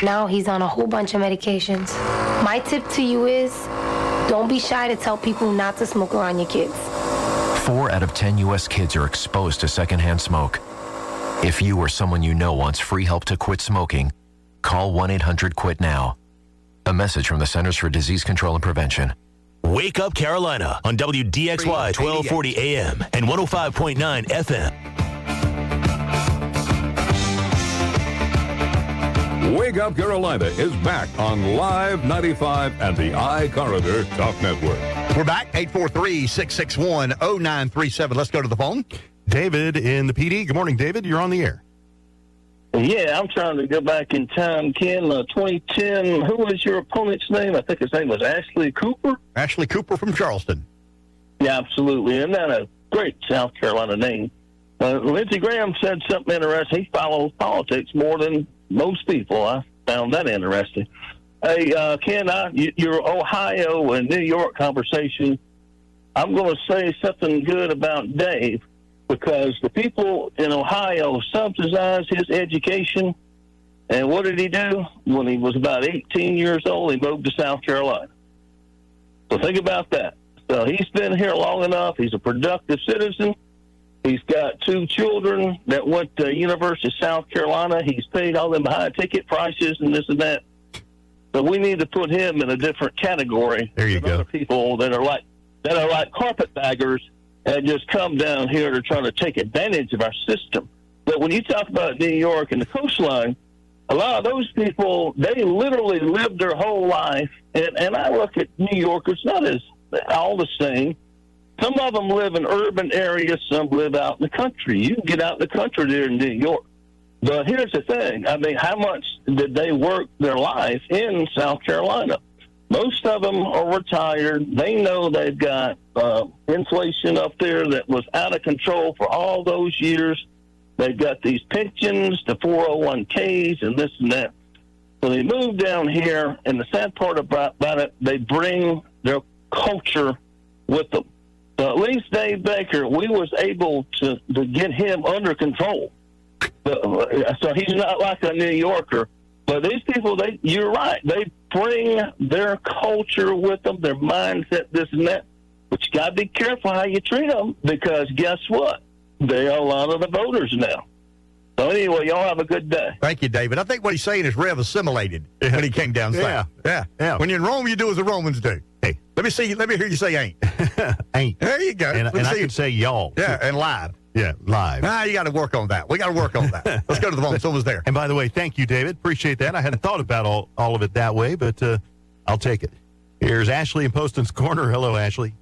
Now he's on a whole bunch of medications. My tip to you is, don't be shy to tell people not to smoke around your kids. 4 out of 10 U.S. kids are exposed to secondhand smoke. If you or someone you know wants free help to quit smoking, call 1-800-QUIT-NOW. A message from the Centers for Disease Control and Prevention. Wake Up Carolina on WDXY 1240 AM and 105.9 FM. Wake Up Carolina is back on Live 95 and the iCorridor Talk Network. We're back, 843-661-0937. Let's go to the phone. David in the PD. Good morning, David. You're on the air. Yeah, I'm trying to go back in time, Ken. 2010, who was your opponent's name? I think his name was Ashley Cooper. Ashley Cooper from Charleston. Yeah, absolutely. Isn't that a great South Carolina name? Lindsey Graham said something interesting. He follows politics more than most people. I found that interesting. Hey, Ken, your Ohio and New York conversation, I'm going to say something good about Dave, because the people in Ohio subsidized his education. And what did he do? When he was about 18 years old, he moved to South Carolina. So think about that. So he's been here long enough. He's a productive citizen. He's got 2 children that went to University of South Carolina. He's paid all them high ticket prices and this and that. So we need to put him in a different category. There you go. Other people that are like carpetbaggers and just come down here to try to take advantage of our system. But when you talk about New York and the coastline, a lot of those people, they literally lived their whole life. And I look at New Yorkers not as all the same. Some of them live in urban areas. Some live out in the country. You can get out in the country there in New York. But here's the thing. I mean, how much did they work their life in South Carolina? Most of them are retired. They know they've got inflation up there that was out of control for all those years. They've got these pensions, the 401ks, and this and that. So they move down here, and the sad part about it, they bring their culture with them. So at least Dave Baker, we was able to get him under control. So he's not like a New Yorker. But these people, you're right. They bring their culture with them, their mindset, this and that. But you got to be careful how you treat them, because guess what? They are a lot of the voters now. So anyway, y'all have a good day. Thank you, David. I think what he's saying is Rev assimilated when he came down south. Yeah. When you're in Rome, you do as the Romans do. Hey, let me hear you say ain't. Ain't. There you go. And I can say y'all. Yeah, and live. Yeah, live. You got to work on that. We got to work on that. Let's go to the phone. Someone's there. And by the way, thank you, David. Appreciate that. I hadn't thought about all of it that way, but I'll take it. Here's Ashley in Poston's Corner. Hello, Ashley.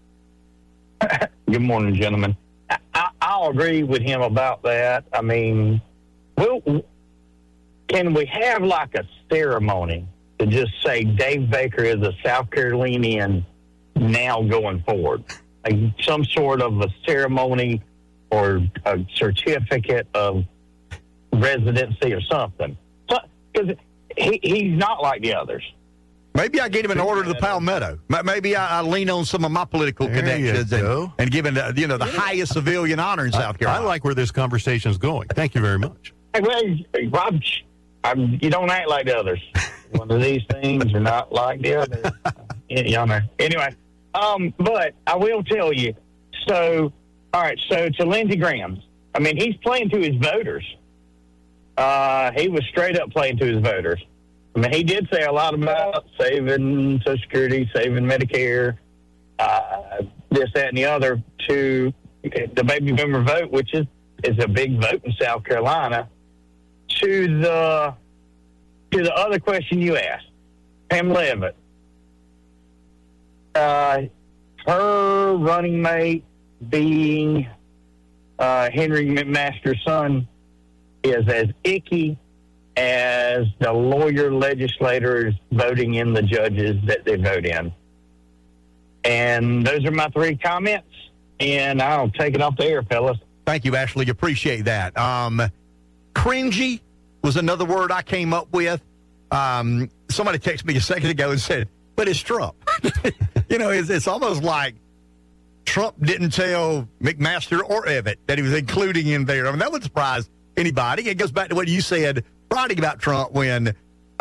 Good morning, gentlemen. I'll agree with him about that. I mean, can we have like a ceremony to just say Dave Baker is a South Carolinian now going forward? Like some sort of a ceremony or a certificate of residency or something. Because he's not like the others. Maybe I get him an order to the Palmetto. Maybe I lean on some of my political connections and give him the highest civilian honor in South Carolina. I like where this conversation is going. Thank you very much. Hey, Rob, you don't act like the others. One of these things are not like the others. Y'all know. Anyway, but I will tell you. So, all right. So to Lindsey Graham, I mean, he's playing to his voters. He was straight up playing to his voters. I mean, he did say a lot about saving Social Security, saving Medicare, this, that, and the other to the baby boomer vote, which is a big vote in South Carolina. To the other question you asked, Pam Levitt, her running mate being Henry McMaster's son is as icky as the lawyer legislators voting in the judges that they vote in. And those are my 3 comments, and I'll take it off the air, fellas. Thank you, Ashley. Appreciate that. Cringy was another word I came up with. Somebody texted me a second ago and said, but it's Trump. It's almost like Trump didn't tell McMaster or Evatt that he was including him there. I mean, that would surprise anybody. It goes back to what you said Friday about Trump when